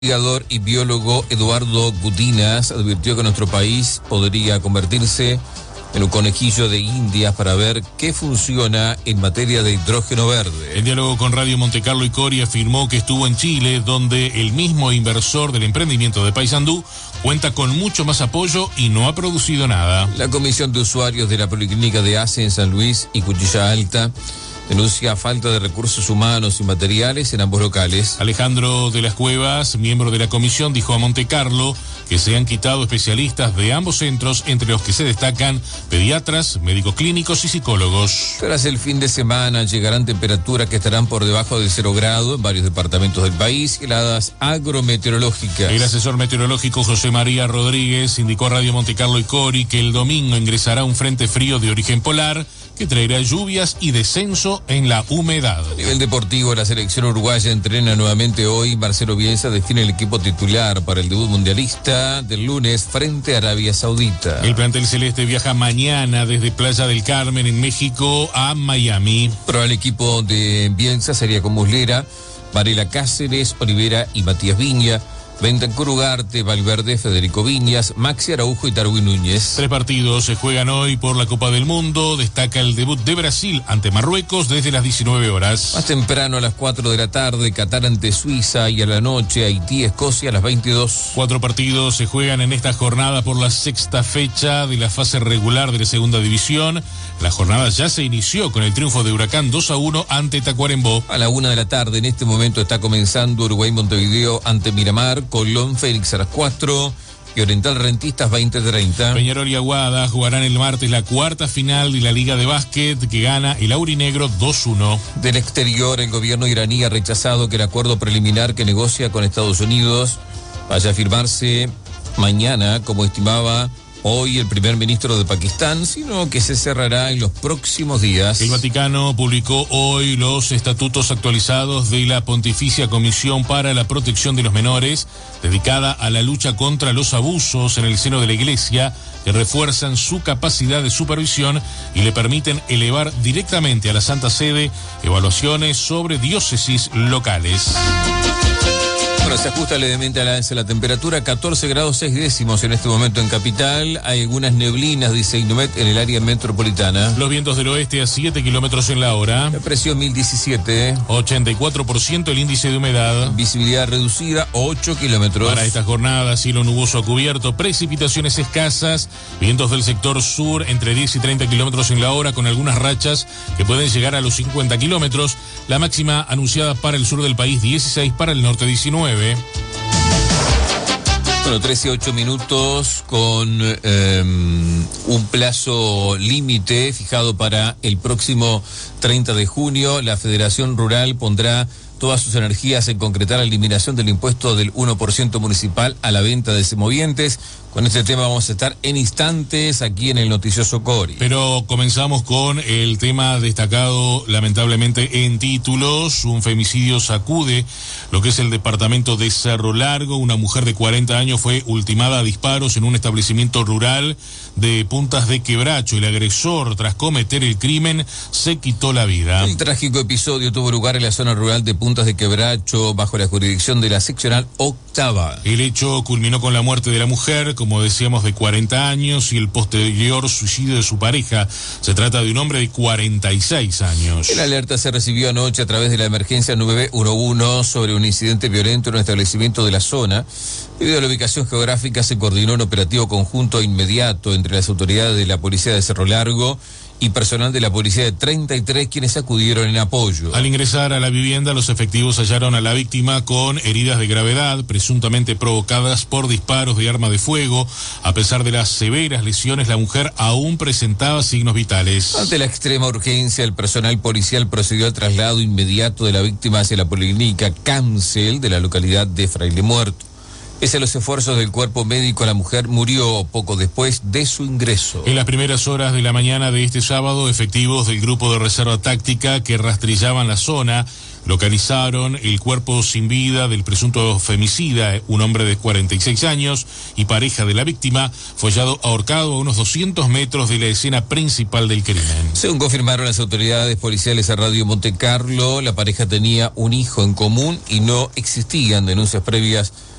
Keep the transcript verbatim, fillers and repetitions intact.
investigador y biólogo Eduardo Gutinas advirtió que nuestro país podría convertirse en un conejillo de Indias para ver qué funciona en materia de hidrógeno verde. En diálogo con Radio Montecarlo y Cori afirmó que estuvo en Chile, donde el mismo inversor del emprendimiento de Paysandú cuenta con mucho más apoyo y no ha producido nada. La Comisión de Usuarios de la Policlínica de Ace en San Luis y Cuchilla Alta denuncia falta de recursos humanos y materiales en ambos locales. Alejandro de las Cuevas, miembro de la comisión, dijo a Montecarlo que se han quitado especialistas de ambos centros, entre los que se destacan pediatras, médicos clínicos y psicólogos. Tras el fin de semana llegarán temperaturas que estarán por debajo de cero grado en varios departamentos del país, heladas agrometeorológicas. El asesor meteorológico José María Rodríguez indicó a Radio Montecarlo y Cori que el domingo ingresará un frente frío de origen polar que traerá lluvias y descenso en la humedad. A nivel deportivo, la selección uruguaya entrena nuevamente hoy. Marcelo Bielsa define el equipo titular para el debut mundialista del lunes frente a Arabia Saudita. El plantel celeste viaja mañana desde Playa del Carmen en México a Miami. Pero el equipo de Bielsa sería con Muslera, Varela Cáceres, Olivera y Matías Viña, Bentancur Ugarte, Valverde, Federico Viñas, Maxi Araujo y Darwin Núñez. Tres partidos se juegan hoy por la Copa del Mundo. Destaca el debut de Brasil ante Marruecos desde las diecinueve horas. Más temprano a las cuatro de la tarde, Qatar ante Suiza, y a la noche Haití, Escocia a las veintidós. Cuatro partidos se juegan en esta jornada por la sexta fecha de la fase regular de la segunda división. La jornada ya se inició con el triunfo de Huracán dos a uno ante Tacuarembó. A la una de la tarde, en este momento está comenzando Uruguay Montevideo ante Miramar, Colón Fénix a las cuatro y Oriental Rentistas veinte treinta. Peñarol y Aguada jugarán el martes la cuarta final de la Liga de Básquet, que gana el aurinegro dos uno. Del exterior, el gobierno iraní ha rechazado que el acuerdo preliminar que negocia con Estados Unidos vaya a firmarse mañana, como estimaba hoy el primer ministro de Pakistán, sino que se cerrará en los próximos días. El Vaticano publicó hoy los estatutos actualizados de la Pontificia Comisión para la Protección de los Menores, dedicada a la lucha contra los abusos en el seno de la Iglesia, que refuerzan su capacidad de supervisión y le permiten elevar directamente a la Santa Sede evaluaciones sobre diócesis locales. Bueno, se ajusta levemente al alza la temperatura, catorce grados seis décimos en este momento en Capital. Hay algunas neblinas, dice Innomet, en el área metropolitana. Los vientos del oeste a siete kilómetros en la hora. La presión mil diecisiete. ochenta y cuatro por ciento el índice de humedad. Visibilidad reducida, ocho kilómetros. Para esta jornada, cielo nuboso a cubierto, precipitaciones escasas, vientos del sector sur entre diez y treinta kilómetros en la hora, con algunas rachas que pueden llegar a los cincuenta kilómetros. La máxima anunciada para el sur del país, dieciséis, para el norte, diecinueve. Bueno, trece y ocho minutos con eh, un plazo límite fijado para el próximo treinta de junio. La Federación Rural pondrá todas sus energías en concretar la eliminación del impuesto del uno por ciento municipal a la venta de semovientes. Con este tema vamos a estar en instantes aquí en el Noticioso Cori. Pero comenzamos con el tema destacado lamentablemente en títulos. Un femicidio sacude lo que es el departamento de Cerro Largo. Una mujer de cuarenta años fue ultimada a disparos en un establecimiento rural de Puntas de Quebracho. El agresor, tras cometer el crimen, se quitó la vida. El trágico episodio tuvo lugar en la zona rural de Puntas de Quebracho, bajo la jurisdicción de la seccional octava. El hecho culminó con la muerte de la mujer, como decíamos, de cuarenta años, y el posterior suicidio de su pareja. Se trata de un hombre de cuarenta y seis años. El alerta se recibió anoche a través de la emergencia nueve uno uno sobre un incidente violento en un establecimiento de la zona. Debido a la ubicación geográfica, se coordinó un operativo conjunto inmediato entre las autoridades de la policía de Cerro Largo y personal de la policía de treinta y tres, quienes acudieron en apoyo. Al ingresar a la vivienda, los efectivos hallaron a la víctima con heridas de gravedad, presuntamente provocadas por disparos de arma de fuego. A pesar de las severas lesiones, la mujer aún presentaba signos vitales. Ante la extrema urgencia, el personal policial procedió al traslado inmediato de la víctima hacia la policlínica Cancel de la localidad de Fraile Muerto. Pese a los esfuerzos del cuerpo médico, la mujer murió poco después de su ingreso. En las primeras horas de la mañana de este sábado, efectivos del Grupo de Reserva Táctica que rastrillaban la zona localizaron el cuerpo sin vida del presunto femicida, un hombre de cuarenta y seis años y pareja de la víctima. Fue hallado ahorcado a unos doscientos metros de la escena principal del crimen. Según confirmaron las autoridades policiales a Radio Monte Carlo, la pareja tenía un hijo en común y no existían denuncias previas